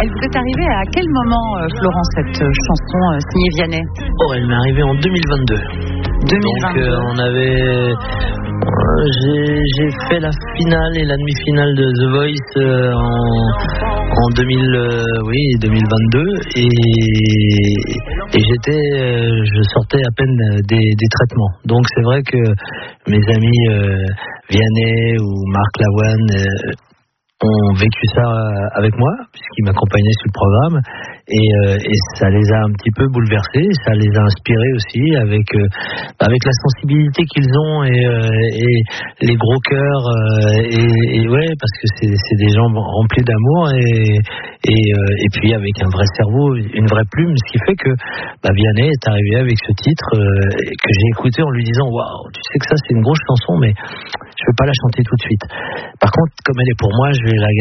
Elle vous est arrivée à quel moment, Florence, cette chanson signée Vianney? Elle m'est arrivée en 2022. 2022. Donc j'ai fait la finale et la demi-finale de The Voice en 2022 et je sortais à peine des traitements. Donc c'est vrai que mes amis Vianney ou Marc Lavoine ont vécu ça avec moi, puisqu'ils m'accompagnaient sur le programme, et ça les a un petit peu bouleversés, ça les a inspirés aussi avec la sensibilité qu'ils ont et les gros cœurs et ouais, parce que c'est des gens remplis d'amour et puis avec un vrai cerveau, une vraie plume, ce qui fait que Vianney est arrivé avec ce titre que j'ai écouté en lui disant waouh, tu sais que ça c'est une grosse chanson, mais je vais pas la chanter tout de suite. Par contre, comme elle est pour moi, je vais la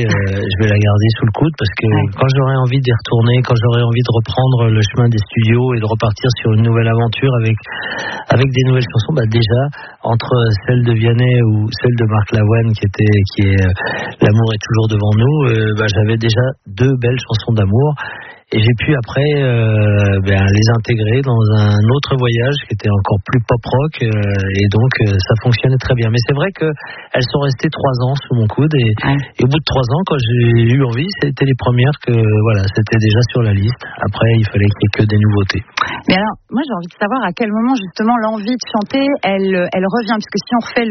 garder sous le coude, parce que quand j'aurai envie d'y retourner, quand j'aurai envie de reprendre le chemin des studios et de repartir sur une nouvelle aventure avec des nouvelles chansons, déjà entre celle de Vianney ou celle de Marc Lavoine qui est L'amour est toujours devant nous, j'avais déjà deux belles chansons d'amour. Et j'ai pu après les intégrer dans un autre voyage qui était encore plus pop-rock, et donc ça fonctionnait très bien. Mais c'est vrai qu'elles sont restées 3 ans sous mon coude, et au bout de 3 ans, quand j'ai eu envie, c'était les premières c'était déjà sur la liste. Après, il fallait qu'il y ait que des nouveautés. Mais alors, moi j'ai envie de savoir à quel moment justement l'envie de chanter, elle revient, puisque si on refait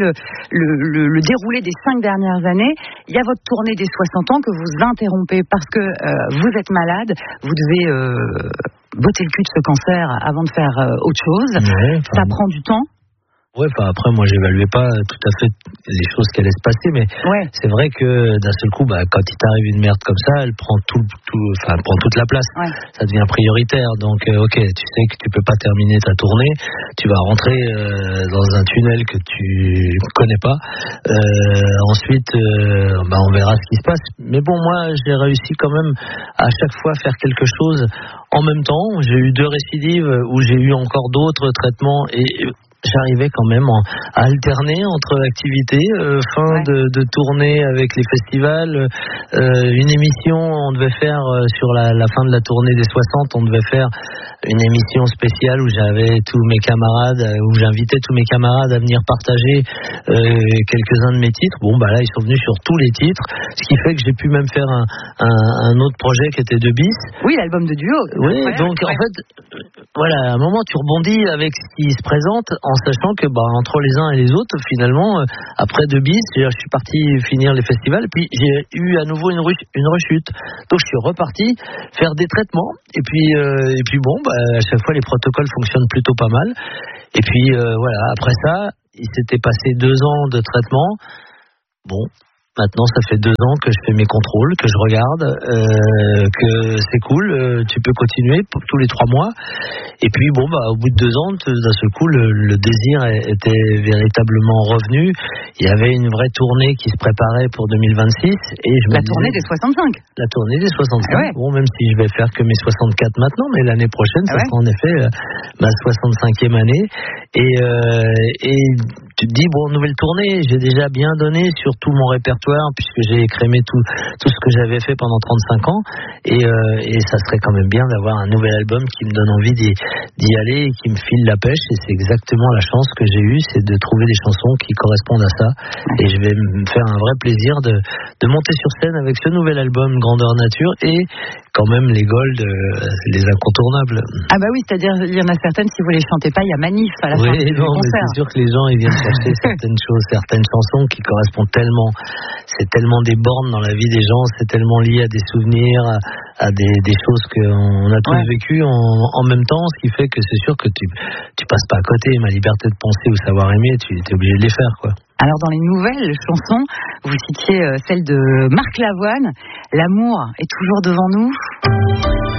le déroulé des 5 dernières années, il y a votre tournée des 60 ans que vous interrompez parce que vous êtes malade, vous devez botter le cul de ce cancer avant de faire autre chose. Ça prend du temps. Ouais, après, moi, j'évaluais pas tout à fait les choses qui allaient se passer, mais c'est vrai que d'un seul coup, quand il t'arrive une merde comme ça, elle prend elle prend toute la place. Ça devient prioritaire. Donc, ok, tu sais que tu peux pas terminer ta tournée, tu vas rentrer dans un tunnel que tu connais pas. Ensuite, on verra ce qui se passe. Mais bon, moi, j'ai réussi quand même à chaque fois faire quelque chose en même temps. J'ai eu 2 récidives où j'ai eu encore d'autres traitements et j'arrivais quand même à alterner entre activités, fin de tournée avec les festivals, une émission, on devait faire sur la fin de la tournée des 60, on devait faire une émission spéciale où j'avais tous mes camarades, où j'invitais tous mes camarades à venir partager quelques-uns de mes titres. Là, ils sont venus sur tous les titres, ce qui fait que j'ai pu même faire un autre projet qui était 2 bis. Oui, l'album de duo. Oui, donc en fait, à un moment, tu rebondis avec ce qui se présente, en sachant que entre les uns et les autres, finalement, après 2 bis, je suis parti finir les festivals, puis j'ai eu à nouveau une rechute. Donc je suis reparti faire des traitements, et puis à chaque fois les protocoles fonctionnent plutôt pas mal. Et puis après ça, il s'était passé 2 ans de traitement. Maintenant, ça fait 2 ans que je fais mes contrôles, que je regarde, que c'est cool, tu peux continuer tous les 3 mois. Et puis, au bout de 2 ans, d'un seul coup, le désir était véritablement revenu. Il y avait une vraie tournée qui se préparait pour 2026. Et la tournée des 65. La tournée des 65. Même si je vais faire que mes 64 maintenant, mais l'année prochaine, ça sera en effet ma 65e année. Et tu te dis, nouvelle tournée, j'ai déjà bien donné sur tout mon répertoire, puisque j'ai écrémé tout ce que j'avais fait pendant 35 ans, et ça serait quand même bien d'avoir un nouvel album qui me donne envie d'y aller et qui me file la pêche, et c'est exactement la chance que j'ai eue, c'est de trouver des chansons qui correspondent à ça, et je vais me faire un vrai plaisir de monter sur scène avec ce nouvel album Grandeur Nature, et quand même les Gold, les incontournables. Ah oui, c'est-à-dire, il y en a certaines, si vous les chantez pas, il y a manif à la fin du concert. Mais c'est sûr que les gens, ils viennent chercher certaines choses, certaines chansons qui correspondent tellement, c'est tellement des bornes dans la vie des gens, c'est tellement lié à des souvenirs, à des choses qu'on a tous vécues en même temps, ce qui fait que c'est sûr que tu passes pas à côté. Ma liberté de penser ou savoir aimer, tu es obligé de les faire, quoi. Alors dans les nouvelles chansons, vous citiez celle de Marc Lavoine, L'amour est toujours devant nous.